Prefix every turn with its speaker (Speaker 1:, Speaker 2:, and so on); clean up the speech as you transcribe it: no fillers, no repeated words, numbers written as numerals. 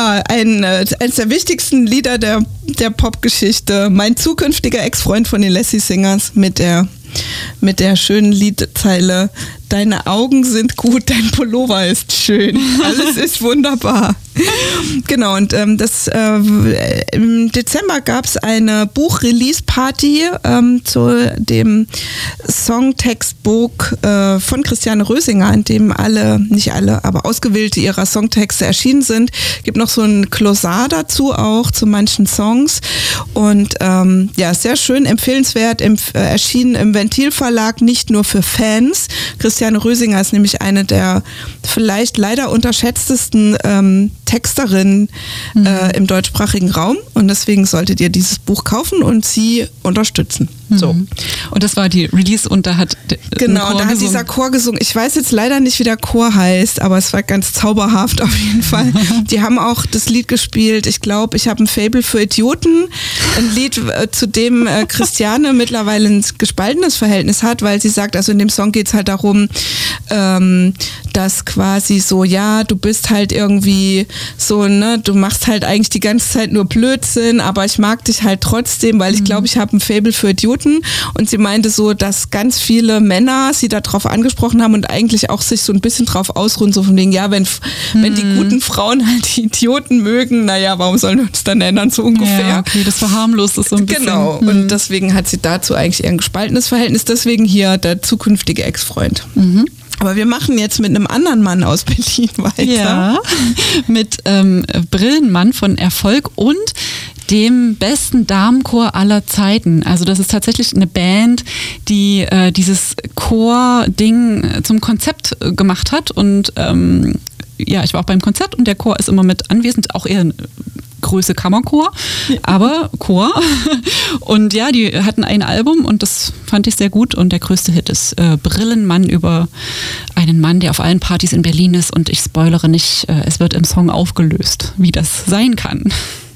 Speaker 1: Ja, eines der wichtigsten Lieder der Popgeschichte. Mein zukünftiger Ex-Freund von den Lassie Singers mit der schönen Liedzeile: Deine Augen sind gut, dein Pullover ist schön, alles ist wunderbar. Genau, und im Dezember gab es eine Buch-Release-Party zu dem Songtextbuch von Christiane Rösinger, in dem nicht alle, aber ausgewählte ihrer Songtexte erschienen sind. Gibt noch so ein Glossar dazu auch, zu manchen Songs. Und sehr schön, empfehlenswert, erschienen im Ventil-Verlag, nicht nur für Fans. Christiane Rösinger ist nämlich eine der vielleicht leider unterschätztesten Texterinnen im deutschsprachigen Raum, und deswegen solltet ihr dieses Buch kaufen und sie unterstützen. So.
Speaker 2: Und das war die Release, und da hat
Speaker 1: da hat dieser Chor gesungen. Ich weiß jetzt leider nicht, wie der Chor heißt, aber es war ganz zauberhaft auf jeden Fall. Die haben auch das Lied gespielt. Ich glaube, ich habe ein Faible für Idioten. Ein Lied, zu dem Christiane mittlerweile ein gespaltenes Verhältnis hat, weil sie sagt, also in dem Song geht es halt darum, dass quasi so, ja, du bist halt irgendwie so, ne, du machst halt eigentlich die ganze Zeit nur Blödsinn, aber ich mag dich halt trotzdem, weil ich glaube, ich habe ein Faible für Idioten. Und sie meinte so, dass ganz viele Männer sie darauf angesprochen haben und eigentlich auch sich so ein bisschen drauf ausruhen, so von wegen, ja, wenn die guten Frauen halt die Idioten mögen, naja, warum sollen wir uns dann ändern, so ungefähr.
Speaker 2: Ja, okay, das verharmlost ist so ein bisschen.
Speaker 1: Genau, und deswegen hat sie dazu eigentlich eher ein gespaltenes Verhältnis, deswegen hier der zukünftige Ex-Freund. Aber wir machen jetzt mit einem anderen Mann aus Berlin weiter.
Speaker 2: Ja, mit Brillenmann von Erfolg und dem besten Damenchor aller Zeiten. Also das ist tatsächlich eine Band, die dieses Chor-Ding zum Konzept gemacht hat. Und ich war auch beim Konzert und der Chor ist immer mit anwesend, auch eher Größe Kammerchor, aber Chor. Und ja, die hatten ein Album und das fand ich sehr gut, und der größte Hit ist Brillenmann, über einen Mann, der auf allen Partys in Berlin ist, und ich spoilere nicht, es wird im Song aufgelöst, wie das sein kann.